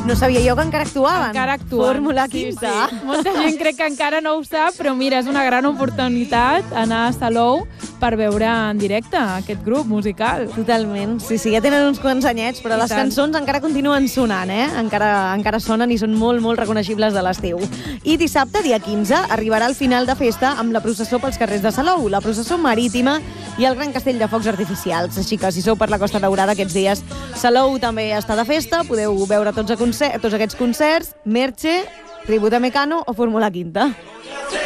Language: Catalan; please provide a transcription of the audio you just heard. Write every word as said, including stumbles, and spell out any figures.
No sabia jo que encara actuaven. Encara actuen. Fórmula quinze. Sí, sí. Molta gent crec que encara no ho sap, però mira, és una gran oportunitat anar a Salou per veure en directe aquest grup musical. Totalment. Sí, sí, ja tenen uns quants anyets, però I les tant. cançons encara continuen sonant, eh? Encara, encara sonen i són molt, molt reconeixibles de l'estiu. I dissabte, dia quinze, arribarà el final de festa amb la processó pels carrers de Salou, la processó marítima i el gran castell de focs artificials. Així que si sou per la Costa Daurada aquests dies, Salou també està de festa, podeu veure tots, a concer tots aquests concerts, Merche, Tributo a Mecano o Fórmula Quinta.